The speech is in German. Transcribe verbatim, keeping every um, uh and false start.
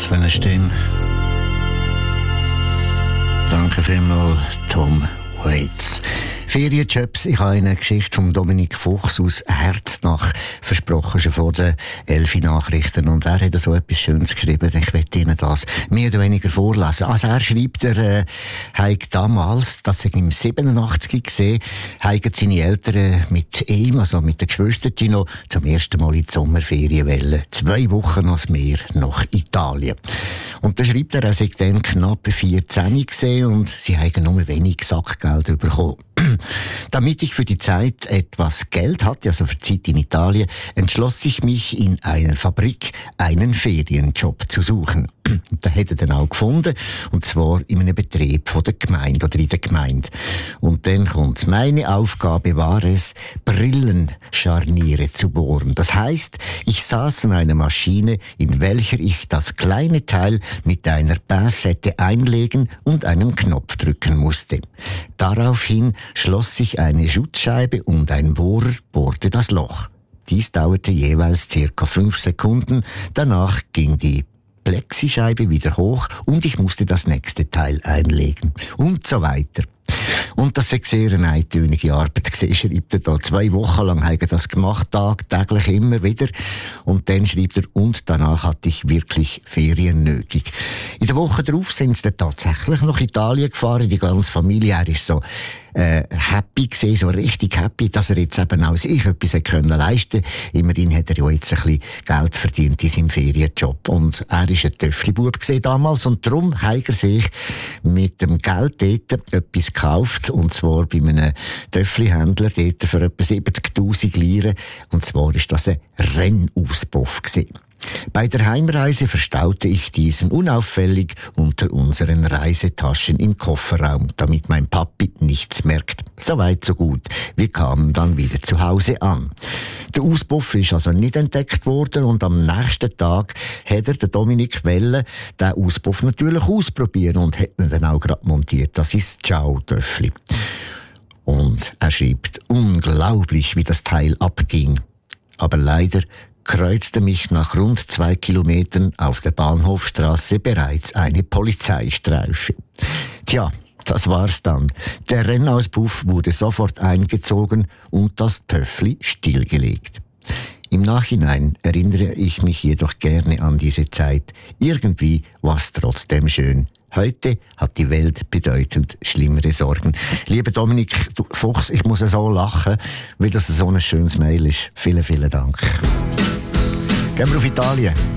Was für eine Stimme. Danke vielmals, Tom Waits. Ferienjobs. Ich habe eine Geschichte von Dominik Fuchs aus Herznach versprochen, schon vor den elf Nachrichten. Und er hat so etwas Schönes geschrieben. Ich werde Ihnen das mehr oder weniger vorlesen. Also er schreibt, er äh, hat damals, das ich im siebenundachtzig gesehen, haben seine Eltern mit ihm, also mit den Geschwistern, noch zum ersten Mal in die Sommerferien wollen. Zwei Wochen ans Meer nach Italien. Und da schreibt er, er sei dann knapp vierzehn gesehen und sie haben nur wenig Sackgeld bekommen. Damit ich für die Zeit etwas Geld hatte, also für die Zeit in Italien, entschloss ich mich, in einer Fabrik einen Ferienjob zu suchen. Da hätte er dann auch gefunden, und zwar in einem Betrieb von der Gemeinde oder in der Gemeinde. Und dann kommt's. Meine Aufgabe war es, Brillenscharniere zu bohren. Das heißt, ich saß an einer Maschine, in welcher ich das kleine Teil mit einer Pinzette einlegen und einen Knopf drücken musste. Daraufhin schloss sich eine Schutzscheibe und ein Bohrer bohrte das Loch. Dies dauerte jeweils circa fünf Sekunden. Danach ging die Plexischeibe wieder hoch und ich musste das nächste Teil einlegen. Und so weiter. Und das war sehr eine eintönige Arbeit gewesen, schreibt er da. Zwei Wochen lang habe ich das gemacht, tagtäglich immer wieder. Und dann schreibt er, und danach hatte ich wirklich Ferien nötig. In der Woche darauf sind sie dann tatsächlich nach Italien gefahren. Die ganze Familie, er ist so äh, happy gewesen, so richtig happy, dass er jetzt eben auch sich etwas können leisten konnte. Immerhin hat er ja jetzt ein bisschen Geld verdient in seinem Ferienjob. Und er war ein Töffli-Bub damals und darum hat er sich mit dem Geld dort etwas gekauft, und zwar bei einem Töffli-Händler dort für etwa siebzigtausend Lire. Und zwar war das ein Rennauspuff gewesen. Bei der Heimreise verstaute ich diesen unauffällig unter unseren Reisetaschen im Kofferraum, damit mein Papi nichts merkt. Soweit so gut. Wir kamen dann wieder zu Hause an. Der Auspuff ist also nicht entdeckt worden und am nächsten Tag hat er, der Dominik Welle, den Auspuff natürlich ausprobiert und hat ihn dann auch gerade montiert. Das ist Ciao-Töffli. Und er schreibt, unglaublich, wie das Teil abging. Aber leider kreuzte mich nach rund zwei Kilometern auf der Bahnhofstrasse bereits eine Polizeistreife. Tja, das war's dann. Der Rennauspuff wurde sofort eingezogen und das Töffli stillgelegt. Im Nachhinein erinnere ich mich jedoch gerne an diese Zeit. Irgendwie war's trotzdem schön. Heute hat die Welt bedeutend schlimmere Sorgen. Lieber Dominik Fuchs, ich muss so lachen, weil das so ein schönes Mail ist. Vielen, vielen Dank. Gehen wir auf Italien.